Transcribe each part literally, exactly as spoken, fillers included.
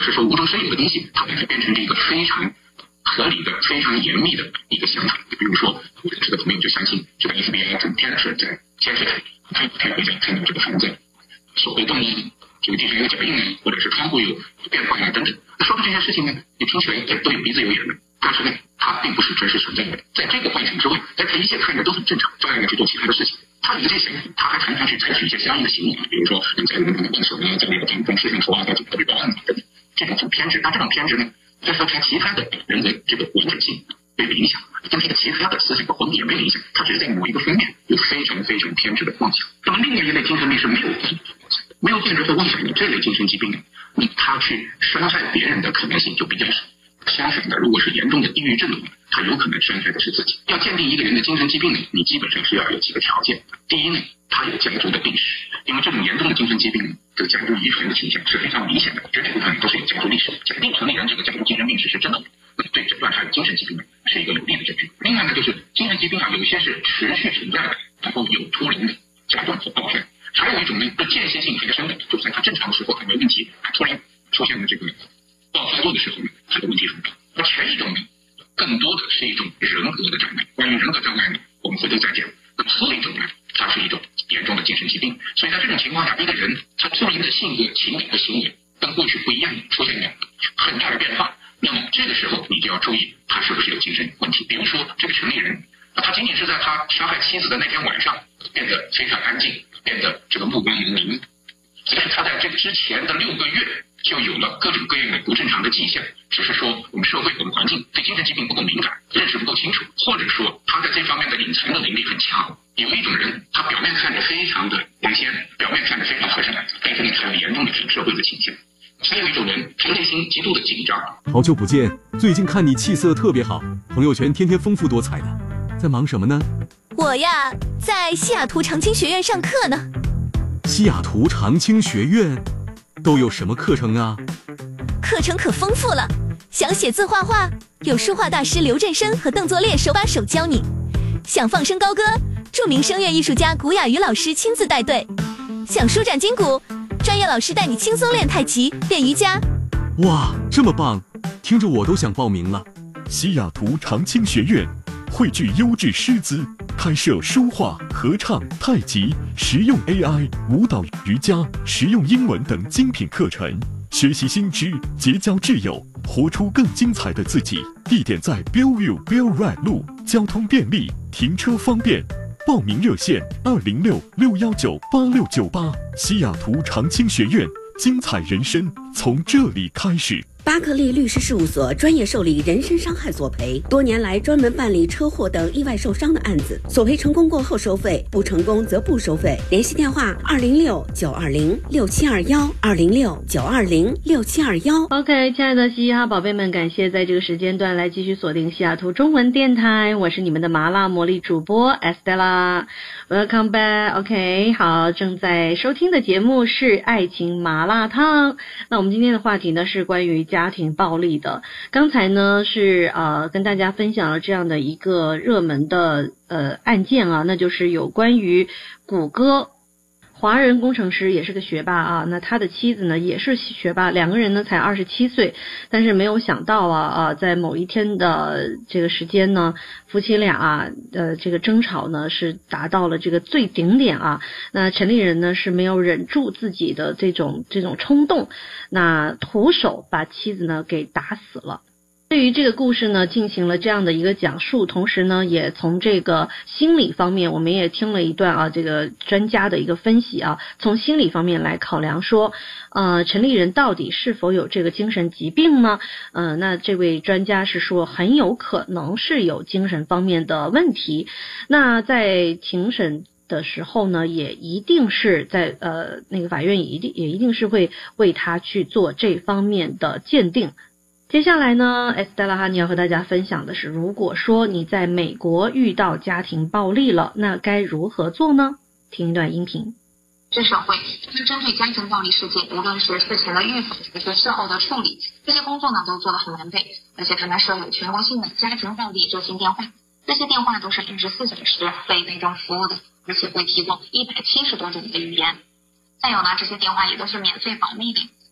是说无中生有的东西，它把它变成了一个非常合理的、非常严密的一个想法。比如说，我认识的朋友就相信这个 F B I 整天是在监视他，他回家看到这个房子手被动啊，这个地上有脚印啊，或者是窗户有变化啊等等。那说的这些事情呢，你听起来都有鼻子有眼的，但是呢，它并不是真实存在的。在这个幻想之外，在他一切看着都很正常，照样的去做其他的事情。他有这些，他还常常去采取一些相应的行为，比如说在那个动手啊，在那个办公室上头啊，在特别报案等等。这种很偏执，那这种偏执呢，在和他其他的人的这个完整性被影响，跟这个其他的思想的活动也被影响，他只是在某一个方面有非常非常偏执的妄想。那么另外一类精神病是没有没有偏执和妄想的这类精神疾病呢，那他去伤害别人的可能性就比较少。相反的，如果是严重的抑郁症的话，他有可能伤害的是自己。要鉴定一个人的精神疾病呢，你基本上是要有几个条件。第一呢，他有家族的病史，因为这种严重的精神疾病呢，这个家族遗传的倾向是非常明显的，绝大部分都是有家族历史的。假定城里人这个家族精神病史是真的，那对诊断他有精神疾病呢是一个有力的证据。另外呢，就是精神疾病啊，有一些是持续存在的，然后有突然的加重和爆发；还有一种呢，是间歇性发生的，就在他正常的时候还没问题，突然出现了这个爆发作的时候呢，他的问题很大。而前一种呢，更多的是一种人格的障碍。关于人格障碍呢，我们回头再讲。那么后一种呢，它是一种严重的精神疾病。所以在这种情况下，一个人他突然的性格、情感和行为跟过去不一样，出现了很大的变化。那么这个时候你就要注意他是不是有精神问题。比如说这个城里人，他仅仅是在他杀害妻子的那天晚上变得非常安静，变得这个目光炯炯，但是他在这之前的六个月就有了各种各样的不正常的迹象，只是说我们社会我们环境对精神疾病不够敏感，认识不够清楚，或者说他在这方面的隐藏的能力很强。有一种人，他表面看着非常的光鲜，表面看着非常和善，但是呢，他有严重的反社会的倾向。还有一种人，他内心极度的紧张。 好久不见，最近看你气色特别好，朋友圈天天丰富多彩的，在忙什么呢？ 我呀，在西雅图长青学院上课呢。 西雅图长青学院都有什么课程啊？ 课程可丰富了，想写字画画，有书画大师刘振生和邓作烈手把手教你；想放声高歌，著名声乐艺术家古雅瑜老师亲自带队；想舒展筋骨，专业老师带你轻松练太极、练瑜伽。 哇，这么棒，听着我都想报名了。 西雅图长青学院汇聚优质师资，开设书画、合唱、太极、实用 A I、舞蹈、瑜伽、实用英文等精品课程，学习新知，结交挚友，活出更精彩的自己。地点在 Bellevue Bell Right 路，交通便利，停车方便。报名热线二零六六幺九八六九八。西雅图长青学院，精彩人生从这里开始。 巴克利律师事务所专业受理人身伤害索赔，多年来专门办理车祸等意外受伤的案子，索赔成功过后收费，不成功则不收费。联系电话二零六九二零六七二幺二零六九二零六七二幺。 OK， 亲爱的嘻哈宝贝们，感谢在这个时间段来继续锁定西雅图中文电台，我是你们的麻辣魔力主播 Estella。Welcome back。 OK， 好，正在收听的节目是爱情麻辣烫。那我们今天的话题呢是关于家家庭暴力的。刚才呢是呃跟大家分享了这样的一个热门的呃案件啊，那就是有关于谷歌华人工程师，也是个学霸啊，那他的妻子呢也是学霸，两个人呢才二十七岁，但是没有想到啊啊在某一天的这个时间呢，夫妻俩啊呃这个争吵呢是达到了这个最顶点啊。那陈立人呢是没有忍住自己的这种这种冲动，那徒手把妻子呢给打死了。对于这个故事呢进行了这样的一个讲述，同时呢也从这个心理方面，我们也听了一段啊这个专家的一个分析啊，从心理方面来考量说呃陈立人到底是否有这个精神疾病呢？呃那这位专家是说很有可能是有精神方面的问题。那在庭审的时候呢，也一定是在呃那个法院也一定也一定是会为他去做这方面的鉴定。接下来呢 Estella 哈尼要和大家分享的是，如果说你在美国遇到家庭暴力了，那该如何做呢？听一段音频。 这社会针对家庭暴力事件，无论是事前的预防还是事后的处理，这些工作呢都做得很完备，而且他们设有全国性的家庭暴力热线电话，这些电话都是二十四小时为被告服务的，而且会提供一百七十多种的语言。再有呢，这些电话也都是免费保密的，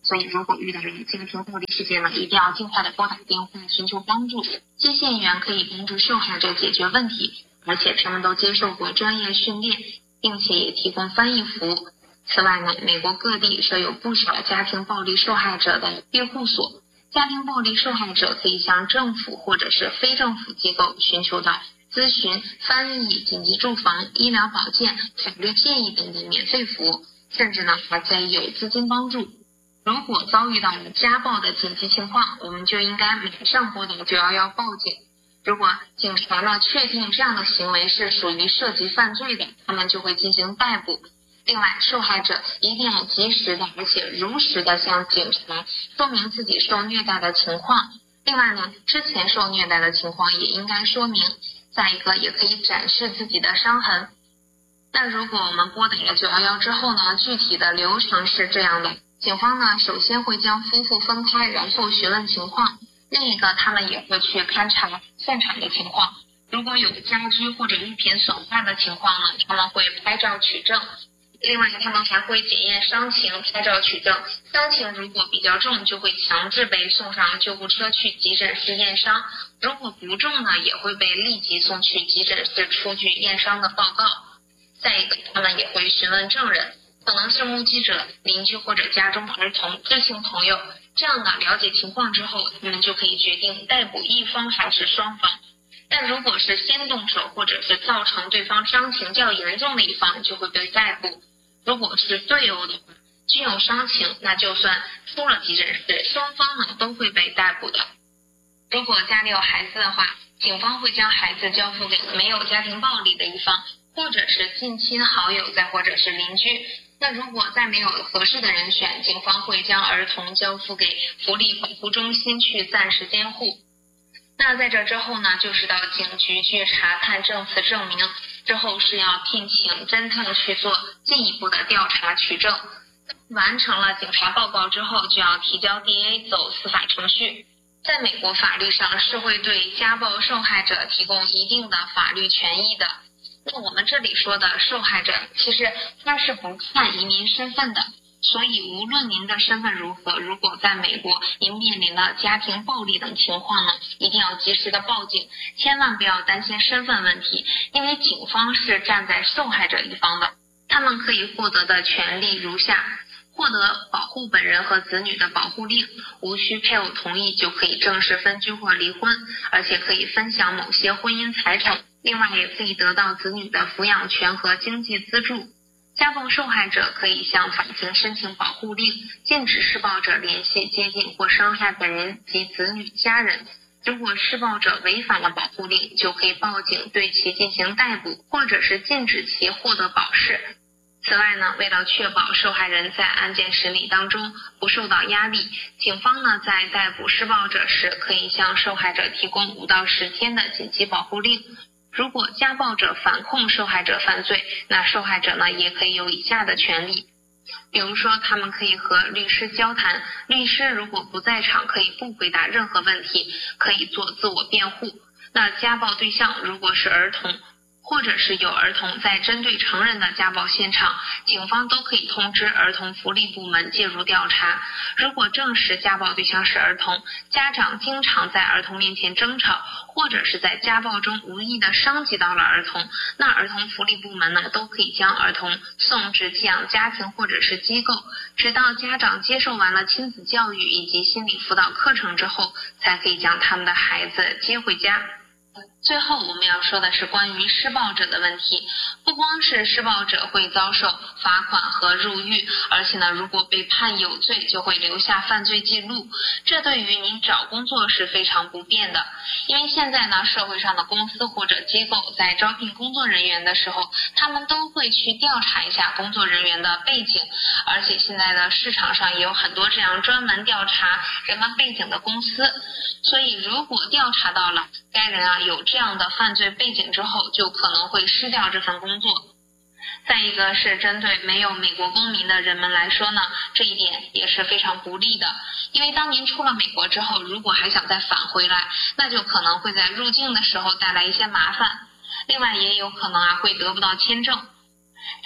所以如果遇到了家庭暴力事件呢，一定要尽快的拨打电话寻求帮助。接线员可以帮助受害者解决问题，而且他们都接受过专业训练，并且也提供翻译服务。此外呢，美国各地设有不少家庭暴力受害者的庇护所，家庭暴力受害者可以向政府或者是非政府机构寻求到咨询、翻译、紧急住房、医疗保健、法律建议等等免费服务，甚至呢还可以有资金帮助。如果遭遇到了家暴的紧急情况，我们就应该马上拨打九一一报警。如果警察呢确定这样的行为是属于涉及犯罪的，他们就会进行逮捕。另外，受害者一定要及时的而且如实的向警察说明自己受虐待的情况。另外呢，之前受虐待的情况也应该说明。再一个，也可以展示自己的伤痕。那如果我们拨打了九一一之后呢，具体的流程是这样的：警方呢首先会将夫妇分开，然后询问情况。另一个，他们也会去勘察现场的情况。如果有家居或者物品损坏的情况呢，他们会拍照取证。另外，他们还会检验伤情，拍照取证。伤情如果比较重，就会强制被送上救护车去急诊室验伤；如果不重呢，也会被立即送去急诊室出具验伤的报告。再一个，他们也会询问证人，可能是目击者、邻居或者家中儿童、知情朋友。这样的了解情况之后，他们就可以决定逮捕一方还是双方。但如果是先动手或者是造成对方伤情较严重的一方，就会被逮捕。如果是对殴的话，均有伤情，那就算出了急诊室，双方呢都会被逮捕的。如果家里有孩子的话，警方会将孩子交付给没有家庭暴力的一方，或者是近亲好友，再或者是邻居。那如果再没有合适的人选，警方会将儿童交付给福利保护中心去暂时监护。那在这之后呢，就是到警局去查看证词证明，之后是要聘请侦探去做进一步的调查取证。完成了警察报告之后，就要提交 D A 走司法程序。在美国法律上是会对家暴受害者提供一定的法律权益的。那我们这里说的受害者，其实他是不看移民身份的。所以无论您的身份如何，如果在美国您面临了家庭暴力等情况呢，一定要及时的报警，千万不要担心身份问题，因为警方是站在受害者一方的。他们可以获得的权利如下：获得保护本人和子女的保护令，无需配偶同意就可以正式分居或离婚，而且可以分享某些婚姻财产，另外也可以得到子女的抚养权和经济资助。家暴受害者可以向法庭申请保护令，禁止施暴者联系、接近或伤害本人及子女、家人。如果施暴者违反了保护令，就可以报警对其进行逮捕，或者是禁止其获得保释。此外呢，为了确保受害人在案件审理当中不受到压力，警方呢在逮捕施暴者时，可以向受害者提供五到十天的紧急保护令。如果家暴者反控受害者犯罪，那受害者呢也可以有以下的权利，比如说他们可以和律师交谈，律师如果不在场，可以不回答任何问题，可以做自我辩护。那家暴对象如果是儿童，或者是有儿童在针对成人的家暴现场，警方都可以通知儿童福利部门介入调查。如果证实家暴对象是儿童，家长经常在儿童面前争吵，或者是在家暴中无意的伤及到了儿童，那儿童福利部门呢都可以将儿童送至寄养家庭或者是机构，直到家长接受完了亲子教育以及心理辅导课程之后，才可以将他们的孩子接回家。最后我们要说的是关于施暴者的问题，不光是施暴者会遭受罚款和入狱，而且呢，如果被判有罪，就会留下犯罪记录，这对于您找工作是非常不便的。因为现在呢，社会上的公司或者机构在招聘工作人员的时候，他们都会去调查一下工作人员的背景，而且现在的市场上也有很多这样专门调查人们背景的公司，所以如果调查到了该人啊有这样的犯罪背景之后，就可能会失掉这份工作。再一个是针对没有美国公民的人们来说呢，这一点也是非常不利的，因为当您出了美国之后，如果还想再返回来，那就可能会在入境的时候带来一些麻烦，另外也有可能啊会得不到签证。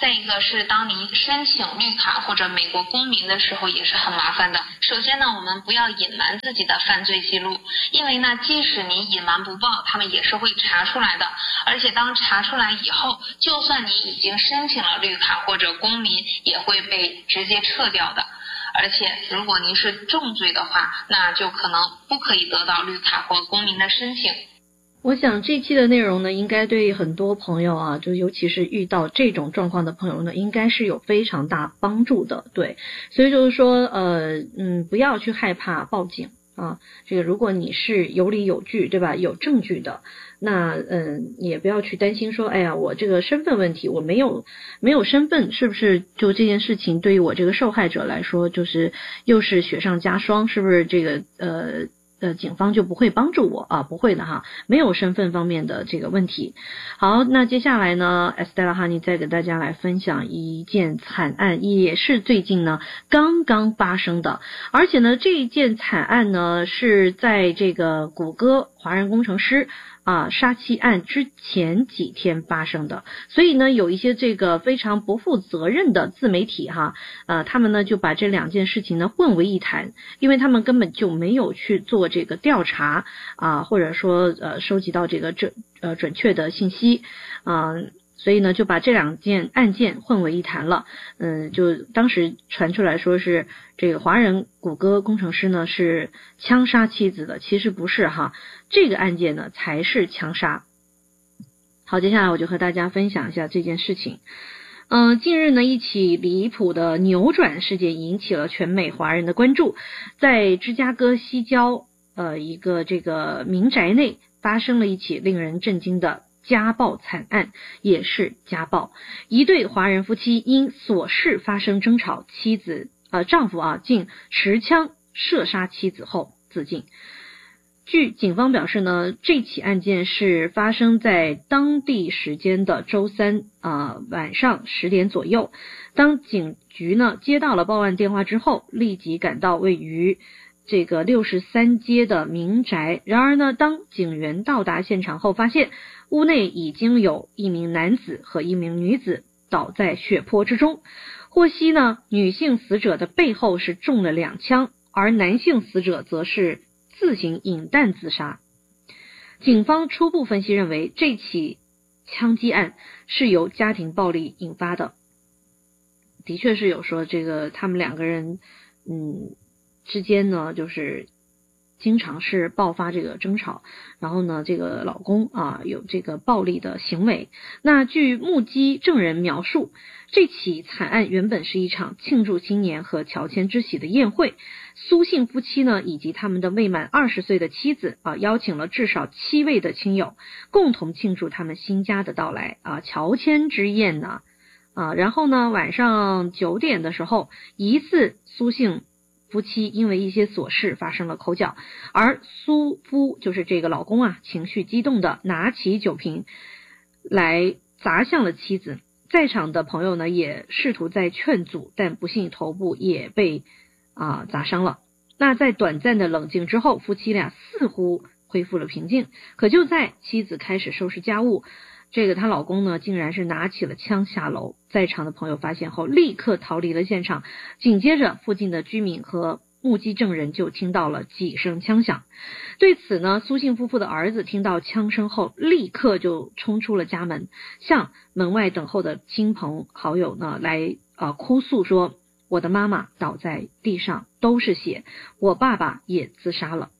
再一个是当你申请绿卡或者美国公民的时候也是很麻烦的。首先呢，我们不要隐瞒自己的犯罪记录，因为呢，即使你隐瞒不报，他们也是会查出来的。而且当查出来以后，就算你已经申请了绿卡或者公民，也会被直接撤掉的。而且如果您是重罪的话，那就可能不可以得到绿卡或公民的申请。 我想这期的内容呢，应该对很多朋友啊，就尤其是遇到这种状况的朋友呢，应该是有非常大帮助的。对，所以就是说呃嗯，不要去害怕报警啊，这个如果你是有理有据，对吧，有证据的，那嗯也不要去担心说，哎呀，我这个身份问题，我没有没有身份，是不是就这件事情对于我这个受害者来说，就是又是雪上加霜，是不是这个呃呃，警方就不会帮助我啊？不会的哈，没有身份方面的这个问题。好，那接下来呢 ，Estella Honey 再给大家来分享一件惨案，也是最近呢刚刚发生的，而且呢这一件惨案呢是在这个谷歌华人工程师啊杀妻案之前几天发生的，所以呢有一些这个非常不负责任的自媒体哈，呃他们呢就把这两件事情呢混为一谈，因为他们根本就没有去做这个调查啊，或者说呃收集到这个准呃准确的信息啊。呃所以呢，就把这两件案件混为一谈了。嗯，就当时传出来说是这个华人谷歌工程师呢是枪杀妻子的，其实不是哈，这个案件呢才是枪杀。好，接下来我就和大家分享一下这件事情。嗯，近日呢，一起离谱的扭转事件引起了全美华人的关注，在芝加哥西郊呃一个这个民宅内发生了一起令人震惊的家暴惨案，也是家暴。一对华人夫妻因琐事发生争吵，妻子呃丈夫啊竟持枪射杀妻子后自尽。据警方表示呢，这起案件是发生在当地时间的周三啊、呃、晚上十点左右。当警局呢接到了报案电话之后，立即赶到位于这个六十三街的民宅。然而呢，当警员到达现场后，发现屋内已经有一名男子和一名女子倒在血泊之中。获悉呢，女性死者的背后是中了两枪，而男性死者则是自行引弹自杀。警方初步分析认为，这起枪击案是由家庭暴力引发的。的确是有说这个他们两个人嗯之间呢，就是经常是爆发这个争吵，然后呢这个老公啊有这个暴力的行为。那据目击证人描述，这起惨案原本是一场庆祝新年和乔迁之喜的宴会，苏姓夫妻呢以及他们的未满二十岁的妻子啊邀请了至少七位的亲友共同庆祝他们新家的到来啊乔迁之宴呢啊然后呢晚上九点的时候，疑似苏姓夫妻因为一些琐事发生了口角，而苏夫就是这个老公啊，情绪激动的拿起酒瓶来砸向了妻子。在场的朋友呢也试图在劝阻，但不幸头部也被啊砸伤了。那在短暂的冷静之后，夫妻俩似乎恢复了平静。可就在妻子开始收拾家务，这个她老公呢竟然是拿起了枪下楼。在场的朋友发现后立刻逃离了现场，紧接着附近的居民和目击证人就听到了几声枪响。对此呢，苏姓夫妇的儿子听到枪声后立刻就冲出了家门，向门外等候的亲朋好友呢来呃哭诉说，我的妈妈倒在地上都是血，我爸爸也自杀了。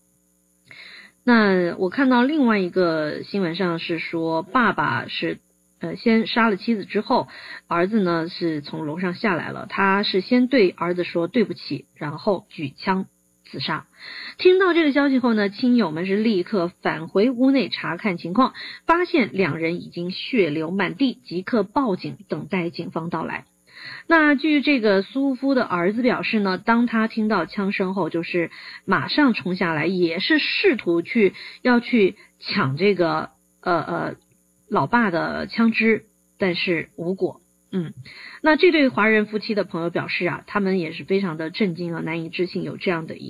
那我看到另外一个新闻上是说，爸爸是呃先杀了妻子之后，儿子呢是从楼上下来了，他是先对儿子说对不起，然后举枪自杀。听到这个消息后呢，亲友们是立刻返回屋内查看情况，发现两人已经血流满地，即刻报警等待警方到来。那据这个苏夫的儿子表示呢，当他听到枪声后，就是马上冲下来，也是试图去要去抢这个呃呃老爸的枪支，但是无果。嗯，那这对华人夫妻的朋友表示啊，他们也是非常的震惊啊，难以置信有这样的一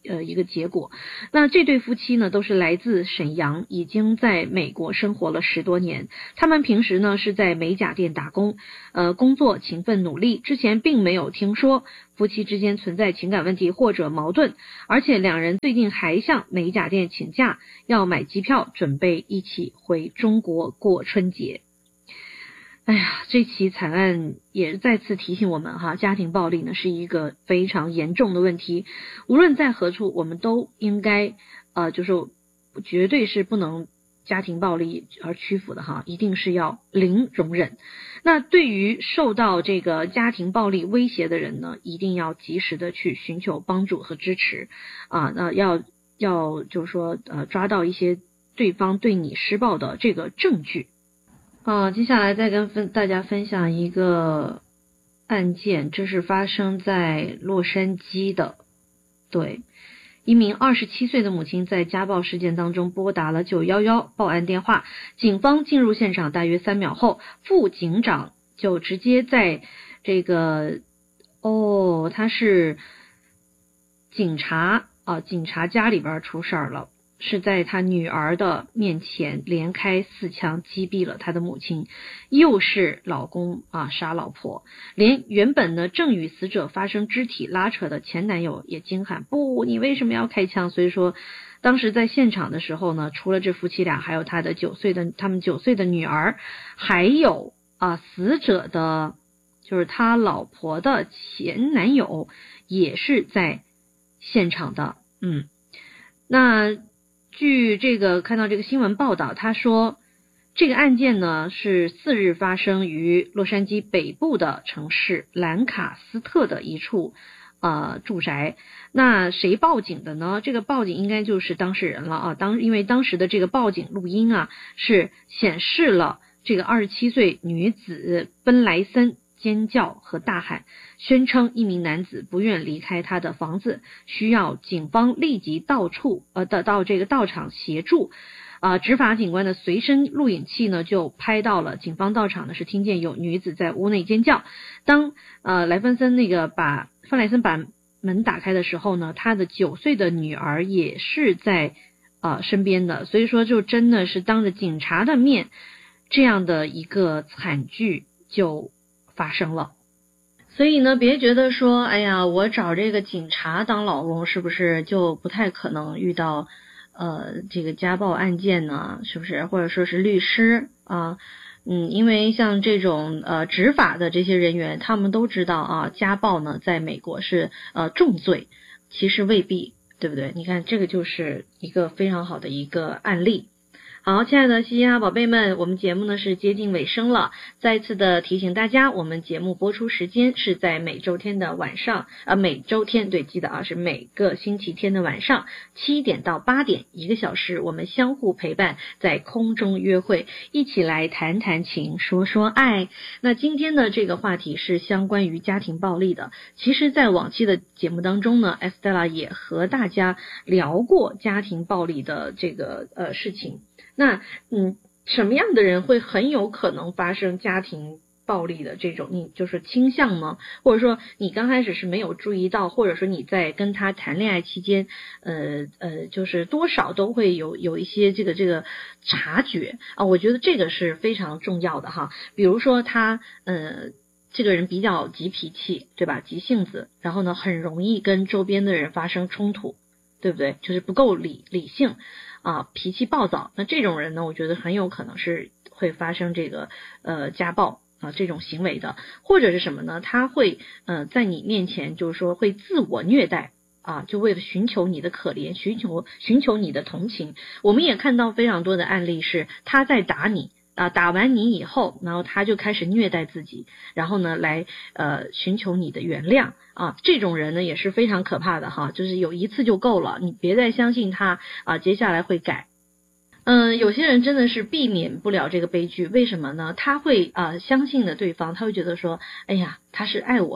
呃一个结果。那这对夫妻呢都是来自沈阳，已经在美国生活了十多年。他们平时呢是在美甲店打工，呃工作勤奋努力，之前并没有听说夫妻之间存在情感问题或者矛盾，而且两人最近还向美甲店请假，要买机票准备一起回中国过春节。哎呀，这起惨案也再次提醒我们哈，家庭暴力呢是一个非常严重的问题，无论在何处，我们都应该呃，就是绝对是不能家庭暴力而屈服的哈，一定是要零容忍。那对于受到这个家庭暴力威胁的人呢，一定要及时的去寻求帮助和支持啊，那要要就是说呃抓到一些对方对你施暴的这个证据。啊，接下来再跟分大家分享一个案件，这是发生在洛杉矶的。对，一名二十七岁的母亲在家暴事件当中拨打了九一一报案电话，警方进入现场大约三秒后，副警长就直接在这个哦，他是警察啊，警察家里边出事儿了。是在他女儿的面前连开四枪击毙了他的母亲，又是老公啊杀老婆，连原本呢正与死者发生肢体拉扯的前男友也惊喊不，你为什么要开枪？所以说当时在现场的时候呢，除了这夫妻俩，还有他的九岁的他们九岁的女儿，还有啊死者的就是他老婆的前男友也是在现场的。嗯，那据这个看到这个新闻报道，他说这个案件呢是四日发生于洛杉矶北部的城市兰卡斯特的一处呃住宅。那谁报警的呢？这个报警应该就是当事人了啊。当因为当时的这个报警录音啊是显示了这个二十七岁女子奔莱森尖叫和大喊，宣称一名男子不愿离开他的房子，需要警方立即到处呃到到这个到场协助。啊、呃，执法警官的随身录影器呢就拍到了警方到场呢是听见有女子在屋内尖叫。当呃莱芬森那个把范莱森把门打开的时候呢，他的九岁的女儿也是在呃身边的，所以说就真的是当着警察的面，这样的一个惨剧就发生了。所以呢，别觉得说，哎呀，我找这个警察当老公是不是就不太可能遇到呃这个家暴案件呢？是不是？或者说是律师啊？嗯，因为像这种呃执法的这些人员，他们都知道啊，家暴呢在美国是呃重罪，其实未必，对不对？你看这个就是一个非常好的一个案例。好，亲爱的嘻哈宝贝们，我们节目呢是接近尾声了。再次的提醒大家，我们节目播出时间是在每周天的晚上，呃，每周天对，记得啊，是每个星期天的晚上七点到八点，一个小时，我们相互陪伴，在空中约会，一起来谈谈情，说说爱。那今天的这个话题是相关于家庭暴力的。其实，在往期的节目当中呢 ，Estella 也和大家聊过家庭暴力的这个呃事情。那嗯，什么样的人会很有可能发生家庭暴力的这种你就是倾向呢？或者说你刚开始是没有注意到，或者说你在跟他谈恋爱期间，呃呃，就是多少都会有有一些这个这个察觉啊，我觉得这个是非常重要的哈。比如说他呃这个人比较急脾气，对吧？急性子，然后呢很容易跟周边的人发生冲突，对不对？就是不够理理性。啊，脾气暴躁，那这种人呢，我觉得很有可能是会发生这个呃家暴啊这种行为的，或者是什么呢？他会呃在你面前就是说会自我虐待啊，就为了寻求你的可怜，寻求寻求你的同情。我们也看到非常多的案例是他在打你啊，打完你以后，然后他就开始虐待自己，然后呢来呃寻求你的原谅。啊，这种人呢也是非常可怕的哈，就是有一次就够了，你别再相信他啊，接下来会改。嗯，有些人真的是避免不了这个悲剧，为什么呢？他会啊相信的对方，他会觉得说，哎呀，他是爱我的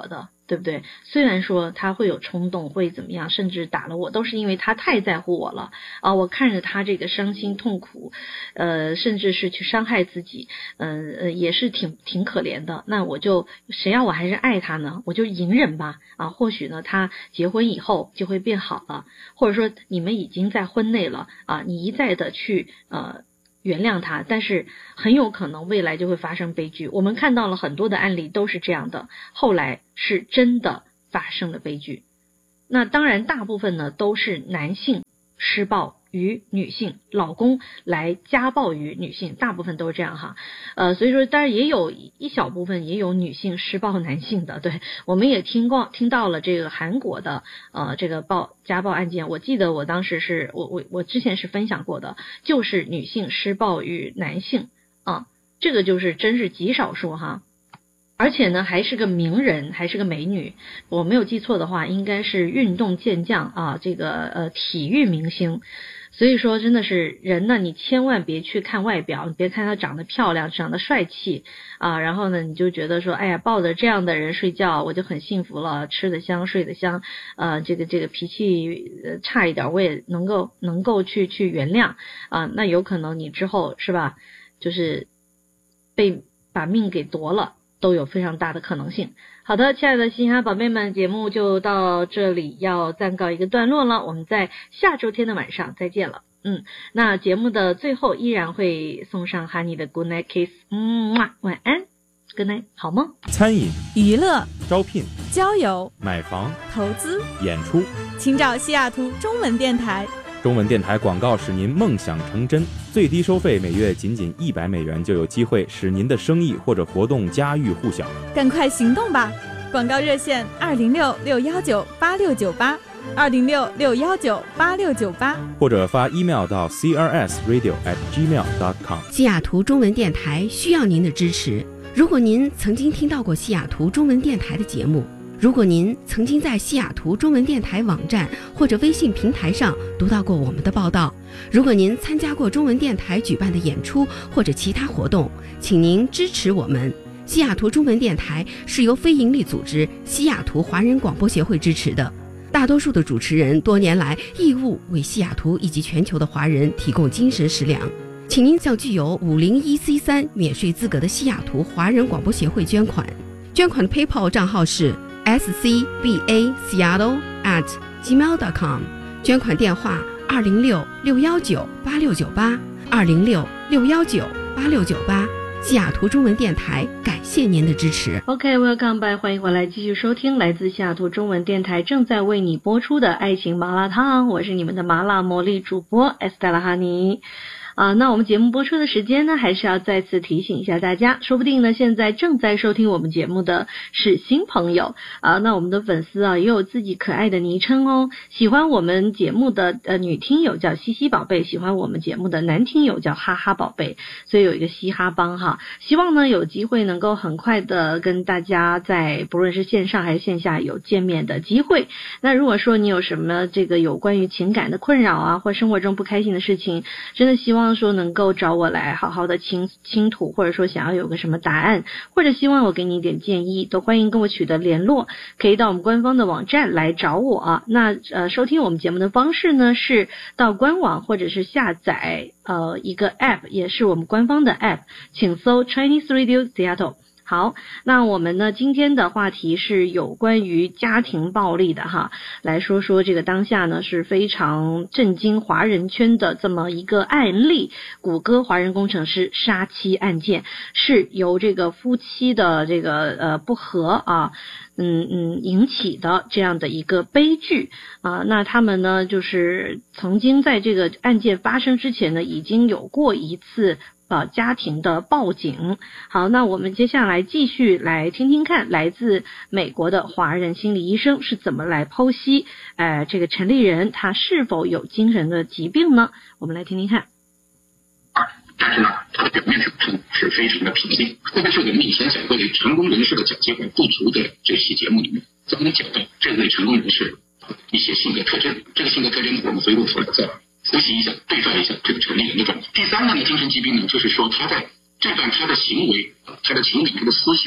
对不对？虽然说他会有冲动，会怎么样，甚至打了我，都是因为他太在乎我了啊！我看着他这个伤心痛苦，呃，甚至是去伤害自己，嗯 呃, 呃，也是挺挺可怜的。那我就谁要我还是爱他呢？我就隐忍吧啊！或许呢，他结婚以后就会变好了，或者说你们已经在婚内了啊，你一再的去呃。原谅他，但是很有可能未来就会发生悲剧。我们看到了很多的案例都是这样的，后来是真的发生了悲剧。那当然大部分呢都是男性施暴于女性，老公来家暴于女性，大部分都是这样哈。呃，所以说当然也有一小部分也有女性施暴男性的，对，我们也听过听到了这个韩国的呃这个暴家暴案件，我记得我当时是我我我之前是分享过的，就是女性施暴于男性啊，这个就是真是极少数哈。而且呢还是个名人，还是个美女，我没有记错的话应该是运动健将啊，这个呃体育明星。所以说真的是人呢，你千万别去看外表，你别看他长得漂亮长得帅气啊，然后呢你就觉得说哎呀抱着这样的人睡觉我就很幸福了，吃得香睡得香，呃这个这个脾气呃差一点我也能够能够去去原谅啊，那有可能你之后是吧就是被把命给夺了，都有非常大的可能性。好的，亲爱的嘻哈宝贝们，节目就到这里要暂告一个段落了，我们在下周天的晚上再见了。嗯，那节目的最后依然会送上哈尼的 Good Night Kiss， 嗯，晚安 Good Night， 好吗？ 餐饮、 娱乐、 招聘、 交友、 买房、 投资、 演出， 请找西雅图中文电台。 中文电台广告使您梦想成真，最低收费每月仅仅一百美元，就有机会使您的生意或者活动家喻户晓。 赶快行动吧！广告热线二零六六幺九八六九八，二零六六幺九八六九八， 或者发 email 到 c r s radio at gmail dot com。 西雅图中文电台需要您的支持。如果您曾经听到过西雅图中文电台的节目，如果您曾经在西雅图中文电台网站或者微信平台上读到过我们的报道，如果您参加过中文电台举办的演出或者其他活动，请您支持我们。西雅图中文电台是由非营利组织西雅图华人广播协会支持的，大多数的主持人多年来义务为西雅图以及全球的华人提供精神食粮，请您向具有五零一 C 三 免税资格的西雅图华人广播协会捐款。捐款的 PayPal 账号是S C B A Seattle at gmail dot com， 捐款电话二零六六幺九八六九八，二零六六幺九八六九八。西雅图中文电台感谢您的支持。 OK welcome back， 欢迎回来继续收听来自西雅图中文电台正在为你播出的爱情麻辣烫，我是你们的麻辣魔力主播 Estella 哈尼啊，那我们节目播出的时间呢，还是要再次提醒一下大家，说不定呢现在正在收听我们节目的是新朋友啊，那我们的粉丝啊也有自己可爱的昵称哦，喜欢我们节目的呃女听友叫西西宝贝，喜欢我们节目的男听友叫哈哈宝贝，所以有一个嘻哈帮哈，希望呢有机会能够很快的跟大家在不论是线上还是线下有见面的机会。那如果说你有什么这个有关于情感的困扰啊，或生活中不开心的事情，真的希望说能够找我来好好的倾倾吐，或者说想要有个什么答案，或者希望我给你一点建议，都欢迎跟我取得联络，可以到我们官方的网站来找我啊。那呃收听我们节目的方式呢，是到官网或者是下载呃一个 app， 也是我们官方的 app， 请搜 Chinese Radio Seattle。好，那我们呢今天的话题是有关于家庭暴力的哈，来说说这个当下呢是非常震惊华人圈的这么一个案例，谷歌华人工程师杀妻案件，是由这个夫妻的这个呃不和啊嗯嗯引起的这样的一个悲剧啊，那他们呢就是曾经在这个案件发生之前呢已经有过一次呃家庭的报警。好，那我们接下来继续来听听看来自美国的华人心理医生是怎么来剖析呃这个陈立人他是否有精神的疾病呢？我们来听听看。 但是呢，他的表面上是非常的平静。特别是我们以前讲过的成功人士的讲机会不足的这期节目里面，咱们讲到这类成功人士一些性格特征，这个性格特征我们回过头来再复习一下，对照一下这个陈立人的状况。第三个呢，精神疾病呢，就是说他在这段他的行为、他的情感、他的思想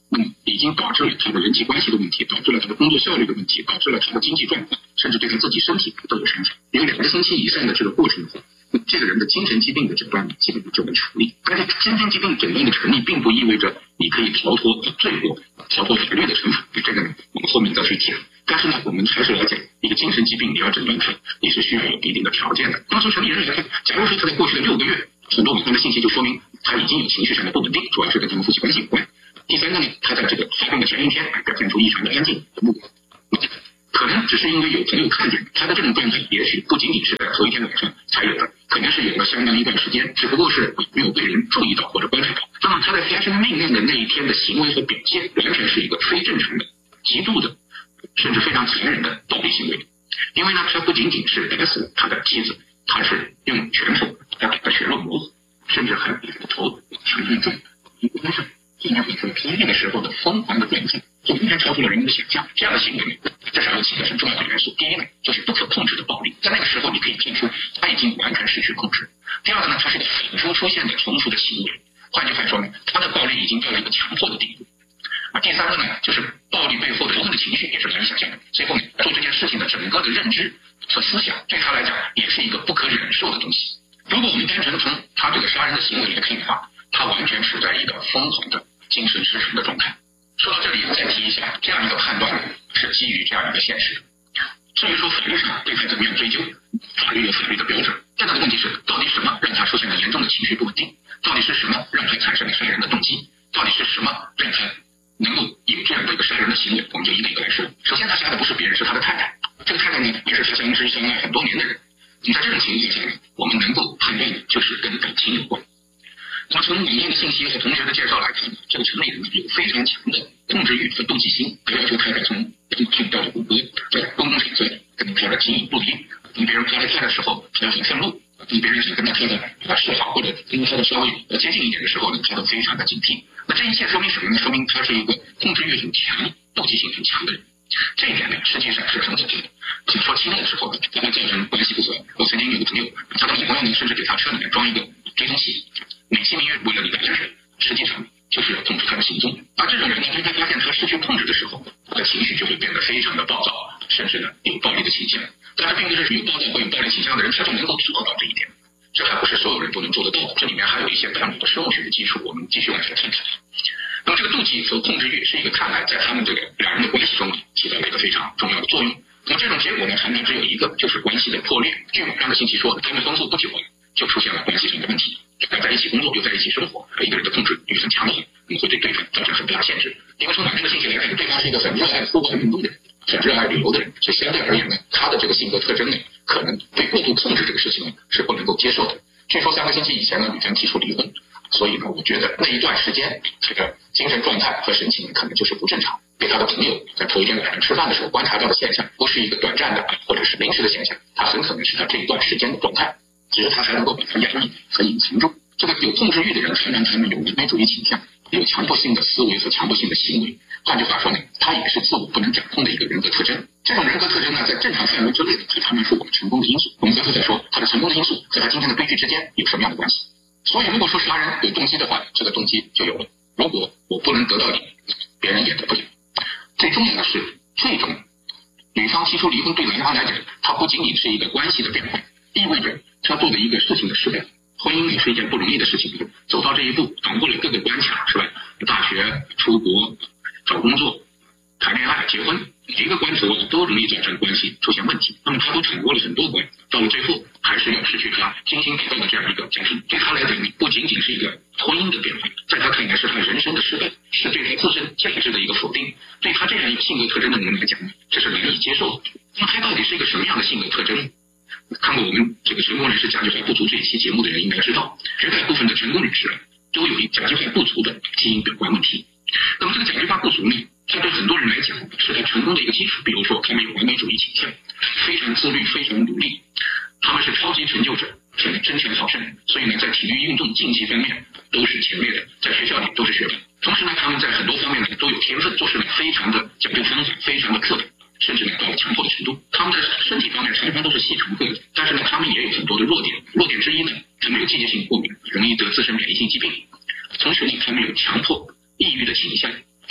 那么已经导致了他的人际关系的问题，导致了他的工作效率的问题，导致了他的经济状况，甚至对他自己身体都有伤害。有两个星期以上的这个过程的话，这个人的精神疾病的诊断基本上就能成立。但是精神疾病诊断的成立并不意味着你可以逃脱罪过，逃脱法律的惩罚，这个呢我们后面再去讲。但是呢，我们还是了解一个精神疾病你要诊断它，你是需要有一定的条件的。当从成立人来看，假如说他在过去的六个月很多网上的信息就说明他已经有情绪上的不稳定，主要是跟他们夫妻关系有关。第三个呢，他在这个发病的前一天表现出异常的安静和木讷，可能只是因为有朋友看见他的这种状态，也许不仅仅是在头一天晚上才有的，可能是有了相当一段时间，只不过是没有被人注意到或者观察到。那么他在发生命案的那一天的行为和表现，完全是一个非正常的、极度的，甚至非常残忍的暴力行为。因为呢，他不仅仅是打死了他的妻子，他是用拳头要给他血肉模糊，甚至还把他的头向上撞，一关上。这样一个那个时候的疯狂的状态，就完全超出了人们的想象。这样的行为至少有几个很重要的元素。第一呢，就是不可控制的暴力，在那个时候你可以看出他已经完全失去控制。第二个呢，它是一个反复出现的重复的行为，换句话说呢，他的暴力已经到了一个强迫的地步。啊，第三个呢，就是暴力背后的仇恨的情绪也是难以想象的。最后呢，做这件事情的整个的认知和思想，对他来讲也是一个不可忍受的东西。如果我们单纯从他这个杀人的行为来看的话，他完全处在一个疯狂的精神失常的状态。说到这里，再提一下，这样一个判断是基于这样一个现实。至于说法律上对他怎么样追究，法律有法律的标准。现在的问题是，到底什么让他出现了严重的情绪不稳定？到底是什么让他产生了杀人的动机？到底是什么让他能够有这样的一个杀人的行为？我们就一个一个来说。首先，他杀的不是别人，是他的太太。这个太太呢，也是他相知相爱很多年的人。你在这种情况下呢，我们能够判断的就是跟感情有关。那从网上的信息和同学的介绍来看，这个城里人有非常强的控制欲和妒忌心，他要求太太从去到谷歌，在公共场所跟他的亲友不离，跟别人拍了他的时候，他要很愤怒；跟别人想跟他太太示好或者跟他的稍微接近一点的时候呢，他都非常的警惕。那这一切说明什么呢？说明他是一个控制欲很强、妒忌性很强的人。这一点呢，实际上是很可怕的。想说轻的时候，他会造成关系不和。我曾经有个朋友，他的女朋友呢，甚至给他车里面装一个追踪器。美其名曰为了你的安全，实际上就是要控制他的行踪。而这种人呢，当他发现他失去控制的时候，他的情绪就会变得非常的暴躁，甚至呢有暴力的倾向。但是并不是有暴躁或有暴力倾向的人他就能够做到这一点，这还不是所有人都能做得到的。这里面还有一些大脑的生物学的基础，我们继续往下看看。那么这个妒忌和控制欲是一个看来在他们这个两人的关系中起到了一个非常重要的作用。那么这种结果呢，常常只有一个，就是关系的破裂。据网上的信息说，他们婚后不久就出现了关系上的问题。在一起工作又在一起生活，一个人的控制欲很强烈，会对对方造成很大的限制。因为从网上的信息来看，对方是一个很热爱户外运动的人，很热爱旅游的人，所以相对而言呢，他的这个性格特征呢，可能对过度控制这个事情呢是不能够接受的。据说三个星期以前呢，女方提出离婚，所以呢，我觉得那一段时间这个精神状态和神情可能就是不正常。被他的朋友在头一天晚上吃饭的时候观察到的现象，不是一个短暂的或者是临时的现象，它很可能是他这一段时间的状态。只是他还能够把它压抑和隐藏住。这个有控制欲的人，常常他们有完美主义倾向，有强迫性的思维和强迫性的行为。换句话说呢，他也是自我不能掌控的一个人格特征。这种人格特征呢，在正常范围之内，对他们是我们成功的因素。我们回头再说，他的成功的因素和他今天的悲剧之间有什么样的关系。所以，如果说杀人有动机的话，这个动机就有了。如果我不能得到你，别人也得不了。最重要的是，这种女方提出离婚对男方来讲，它不仅仅是一个关系的变化，意味着他做的一个事情的失败。婚姻也是一件不容易的事情，走到这一步，挡过了各个关卡，是吧？大学、出国、找工作、谈恋爱、结婚，每一个关头都容易造成关系出现问题。那么他都闯过了很多关，到了最后还是要失去他精心打造的这样一个家庭。对他来讲，不仅仅是一个婚姻的变化，在他看来是他人生的失败，是对他自身价值的一个否定。对他这样一个性格特征的人来讲，这是难以接受的。那么他到底是一个什么样的性格特征？看过我们这个成功人士甲基化不足这一期节目的人应该知道，绝大部分的成功人士都有一甲基化不足的基因表观问题。那么这个甲基化不足呢，它对很多人来讲是他成功的一个基础。比如说他们有完美主义倾向，非常自律，非常努力，他们是超级成就者，是争强好胜，所以呢在体育运动竞技方面都是前列的，在学校里都是学霸。同时呢他们在很多方面呢都有天分，做事呢非常的讲究方法，非常的刻板，甚至呢到了强迫的程度。他们在身体方面常常都是细长个子，但是呢他们也有很多的弱点。弱点之一呢，他们有季节性过敏，容易得自身免疫性疾病。同时呢他们有强迫抑郁的倾向，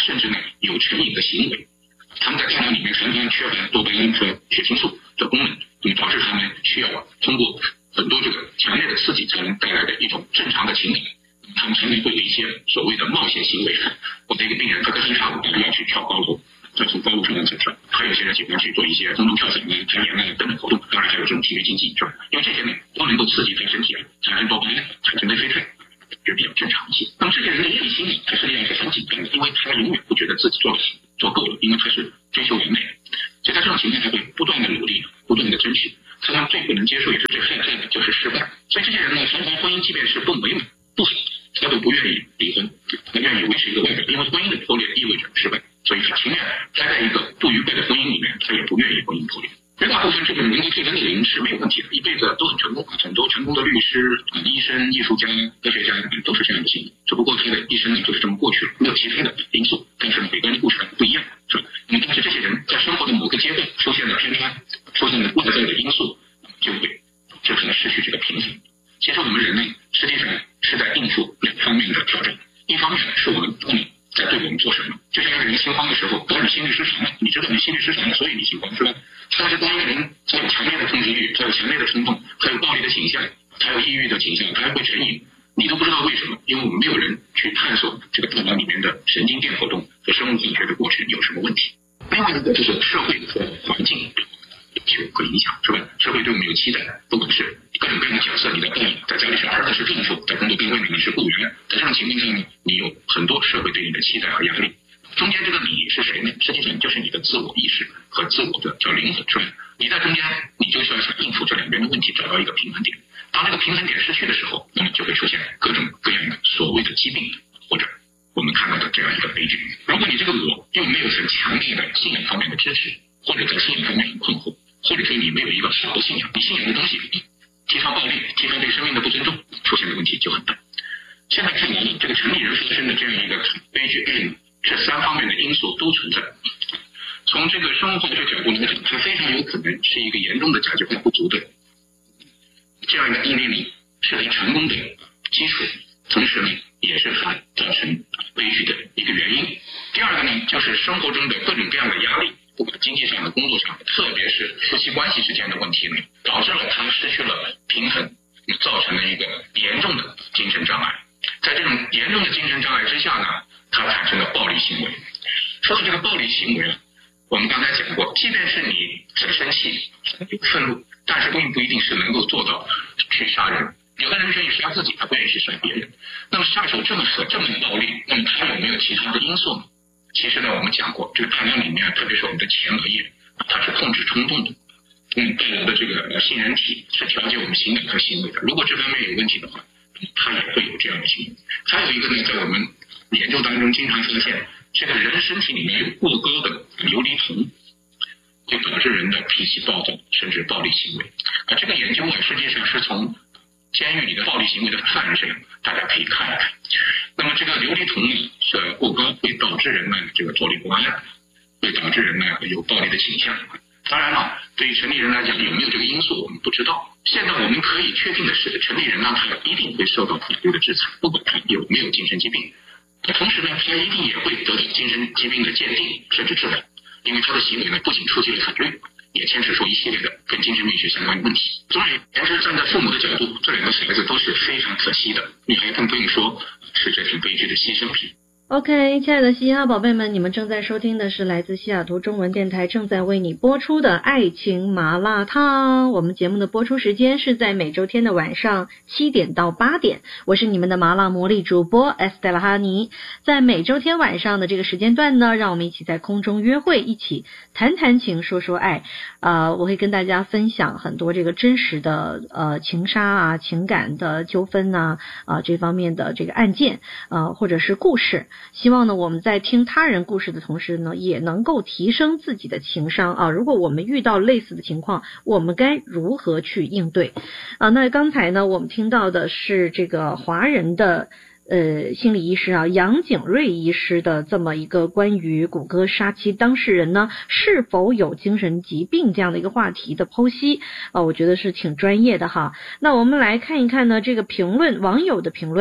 甚至呢有成瘾的行为。他们在大脑里面常常缺乏多巴胺和血清素的功能，那么导致他们需要通过很多这个强烈的刺激才能带来的一种正常的情感。他们常常会有一些所谓的冒险行为。我的一个病人，他隔三差五要去跳高楼，在从高楼上往下跳，还有些人喜欢去做一些空中跳伞啊、攀岩啊等等活动，当然还有这种体育竞技，是吧？因为这些呢都能够刺激他身体啊产生多巴胺、产生内啡肽，就比较正常一些。那么这些人的内心里，他实际上是很紧张的，因为他永远不觉得自己做的做够了，因为他是追求完美，所以在这种情况下会不断的努力，不断的争取。他们最不能接受也是最害怕的就是失败。所以这些人呢，常常婚姻即便是不美满不好，他都不愿意离婚，他愿意维持一个外表，因为婚姻的破裂意味着失败，所以他情愿待在一个不愉快的婚姻里面，他也不愿意婚姻破裂。绝大部分这种人的这个内灵是没有问题的，一辈子都很成功，很多成功的律师、医生、艺术家、科学家都是这样的性格，只不过他的一生呢就是这么过去了，没有其他的因素，但是每个人的故事不一样，是吧？那么但是这些人在生活的某个阶段出现了偏差，出现了外在的因素，就会就可能失去这个平衡。其实我们人类实际上是在应付两方面的挑战，一方面是我们大脑在对我们做什么，就像一个人心慌的时候，当你心律失常了，你知道你心律失常了，所以你心慌，是吧？但是当一个人他有强烈的控制欲，他有强烈的冲动，他有暴力的倾向，他有抑郁的倾向，他还会成瘾，你都不知道为什么，因为我们没有人去探索这个大脑里面的神经电活动和生物化学的过程有什么问题。另外一个就是社会和环境和影响，是吧？社会对我们有期待，不管是各种各样的角色，你的伴侣在家里是儿子是丈夫，在工作单位里面是雇员，在这种情况下呢，你有很多社会对你的期待和压力。中间这个你是谁呢？实际上就是你的自我意识和自我的叫灵魂，是吧？你在中间，你就需要想应付这两边的问题，找到一个平衡点。当这个平衡点失去的时候，那么就会出现各种各样的所谓的疾病，或者我们看到的这样一个悲剧。如果你这个我又没有很强烈的信仰方面的支持，或者在信仰方面很困惑，或者说你没有一个好的信仰，你信仰的东西提倡暴力，提倡对生命的不尊重，出现的问题就很大。现在看来，这个城里人发生的这样一个悲剧案例，这三方面的因素都存在。从这个生物化学角度来讲，它非常有可能是一个严重的甲基化不足的这样一个案例里是它成功的基础，同时呢也是它造成悲剧的一个原因。第二个呢，就是生活中的各种各样的压力，不管经济上的、工作上的，特别是夫妻关系之间的问题呢，导致了他失去了平衡，造成了一个严重的精神障碍。在这种严重的精神障碍之下呢，他产生了暴力行为。说到这个暴力行为啊，我们刚才讲过，即便是你很生气、有愤怒，但是并不一定是能够做到去杀人。有的人愿意杀自己，他不愿意去杀别人。那么杀手这么狠、这么暴力，那么他有没有其他的因素呢？其实呢，我们讲过，这个大脑里面，特别是我们的前额叶，它是控制冲动的。嗯，大脑的这个杏仁体是调节我们情感和行为的。如果这方面有问题的话，它也会有这样的行为。还有一个呢，在我们研究当中经常发现，这个人身体里面有过高的游离酮，就导致人的脾气暴躁，甚至暴力行为。啊，这个研究啊，实际上是从监狱里的暴力行为的犯人身上，大家可以看一看。那么这个游离酮呢是过高，会导致人们这个坐立不安，会导致人呢有暴力的倾向。当然了，对于成年人来讲，有没有这个因素我们不知道。现在我们可以确定的是，成年人呢他一定会受到法律的制裁，不管他有没有精神疾病。同时呢，他一定也会得到精神疾病的鉴定甚至治疗，因为他的行为呢不仅触及了法律，也牵扯出一系列的跟精神病学相关的问题。总而言之，站在父母的角度，这两个孩子都是非常可惜的，女孩更不用说是这场悲剧的牺牲品。 OK， 亲爱的嘻哈宝贝们，你们正在收听的是来自西雅图中文电台正在为你播出的爱情麻辣烫。我们节目的播出时间是在每周天的晚上七点到八点，我是你们的麻辣魔力主播 Estella 哈尼。在每周天晚上的这个时间段呢，让我们一起在空中约会，一起谈谈情说说爱。呃，我会跟大家分享很多这个真实的呃情杀啊、情感的纠纷呐、啊、呃、这方面的这个案件呃或者是故事。希望呢我们在听他人故事的同时呢，也能够提升自己的情商啊。如果我们遇到类似的情况，我们该如何去应对啊？那刚才呢我们听到的是这个华人的呃，心理医师啊，杨景瑞医师的这么一个关于谷歌杀妻当事人呢是否有精神疾病这样的一个话题的剖析啊，我觉得是挺专业的哈。那我们来看一看呢这个评论，网友的评论。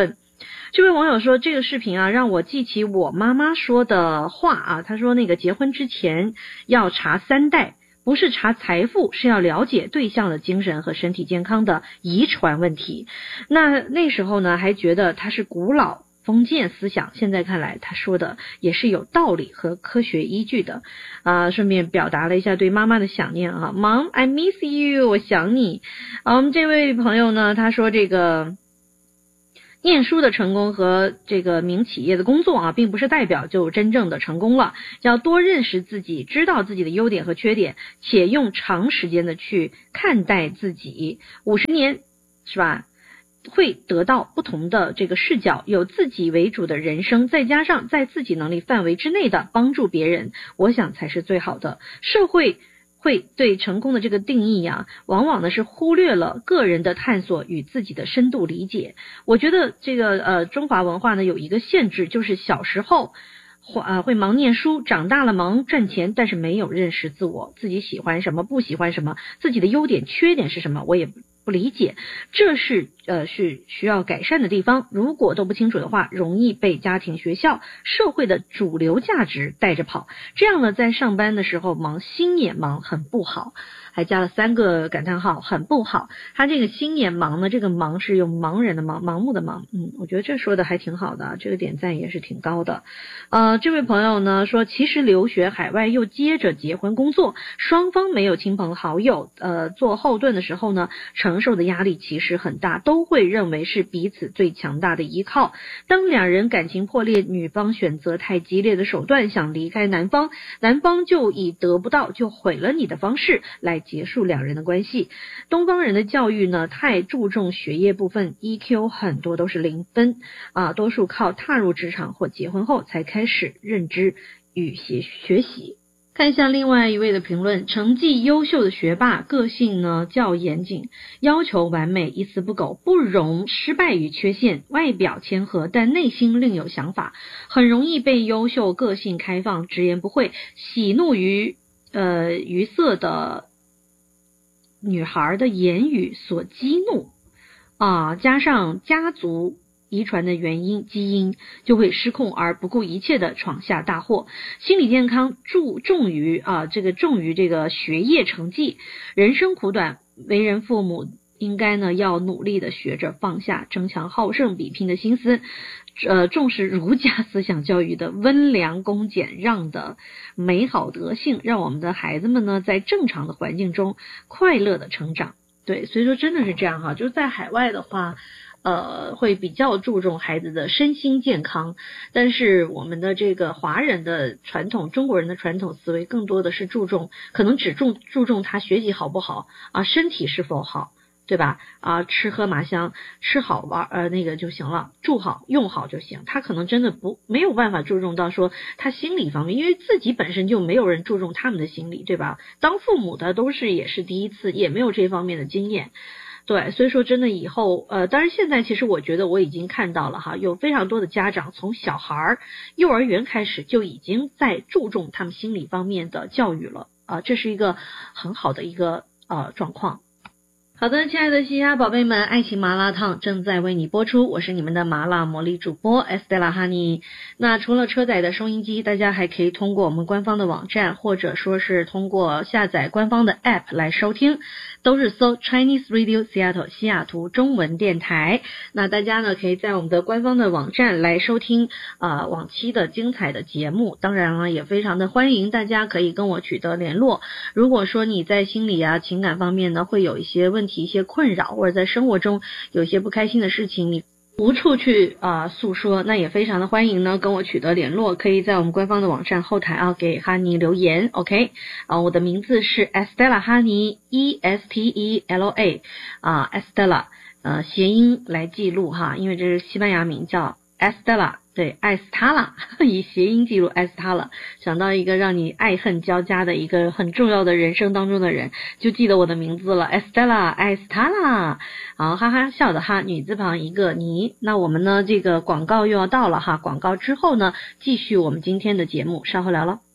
这位网友说，这个视频啊让我记起我妈妈说的话啊，她说那个结婚之前要查三代，不是查财富，是要了解对象的精神和身体健康的遗传问题。那那时候呢还觉得他是古老封建思想，现在看来他说的也是有道理和科学依据的啊。顺便表达了一下对妈妈的想念啊 Mom I miss you， 我想你。啊，我们这位朋友呢他说这个念书的成功和这个名企业的工作啊，并不是代表就真正的成功了，要多认识自己，知道自己的优点和缺点，且用长时间的去看待自己，五十年是吧，会得到不同的这个视角，有自己为主的人生，再加上在自己能力范围之内的帮助别人，我想才是最好的。社会会对成功的这个定义啊，往往呢是忽略了个人的探索与自己的深度理解。我觉得这个呃中华文化呢有一个限制，就是小时候呃会忙念书，长大了忙赚钱，但是没有认识自我，自己喜欢什么，不喜欢什么，自己的优点缺点是什么，我也不理解，这是呃是需要改善的地方。如果都不清楚的话，容易被家庭、学校、社会的主流价值带着跑，这样呢在上班的时候忙，心也忙，很不好。还加了三个感叹号，很不好。他这个心也忙呢，这个忙是用盲人的盲，盲目的盲。嗯，我觉得这说的还挺好的，这个点赞也是挺高的。呃，这位朋友呢说，其实留学海外又接着结婚工作，双方没有亲朋好友呃做后盾的时候呢，承受的压力其实很大，都会认为是彼此最强大的依靠。当两人感情破裂，女方选择太激烈的手段想离开男方，男方就以得不到就毁了你的方式来结束两人的关系。东方人的教育呢，太注重学业部分 ，E Q 很多都是零分啊，多数靠踏入职场或结婚后才开始认知与学学习。看一下另外一位的评论，成绩优秀的学霸，个性呢较严谨，要求完美，一丝不苟，不容失败与缺陷，外表谦和，但内心另有想法，很容易被优秀、个性开放、直言不讳、喜怒于呃于色的女孩的言语所激怒啊，加上家族遗传的原因，基因就会失控而不顾一切的闯下大祸。心理健康注重于啊这个重于这个学业成绩，人生苦短，为人父母应该呢要努力的学着放下争强好胜比拼的心思，呃重视儒家思想教育的温良恭俭让的美好德性，让我们的孩子们呢在正常的环境中快乐的成长。对，所以说真的是这样哈，就是在海外的话呃，会比较注重孩子的身心健康，但是我们的这个华人的传统，中国人的传统思维更多的是注重，可能只注注重他学习好不好啊，身体是否好，对吧？啊，吃喝麻香，吃好玩呃那个就行了，住好用好就行。他可能真的不没有办法注重到说他心理方面，因为自己本身就没有人注重他们的心理，对吧？当父母的都是也是第一次，也没有这方面的经验。对，所以说真的以后呃当然现在其实我觉得我已经看到了哈，有非常多的家长从小孩幼儿园开始就已经在注重他们心理方面的教育了啊、呃，这是一个很好的一个呃状况。好的，亲爱的西亚宝贝们，爱情麻辣烫正在为你播出，我是你们的麻辣魔力主播 Estella Honey。那除了车载的收音机，大家还可以通过我们官方的网站，或者说是通过下载官方的 App 来收听，都是搜 Chinese Radio Seattle 西雅图中文电台。那大家呢可以在我们的官方的网站来收听呃往期的精彩的节目。当然了，也非常的欢迎大家可以跟我取得联络。如果说你在心理啊情感方面呢会有一些问题、一些困扰，或者在生活中有一些不开心的事情，你无处去啊、呃、诉说，那也非常的欢迎呢跟我取得联络，可以在我们官方的网站后台啊给哈尼留言 OK 啊、呃、我的名字是 Estella 哈尼 E S T E L A 啊、呃、Estella 呃谐音来记录哈，因为这是西班牙名叫 Estella， 对，艾斯塔拉，以谐音记录艾斯塔拉，想到一个让你爱恨交加的一个很重要的人生当中的人，就记得我的名字了 Estella 艾斯塔拉。好，哈哈笑的哈，女字旁一个你。那我们呢这个广告又要到了哈，广告之后呢继续我们今天的节目，稍后聊了。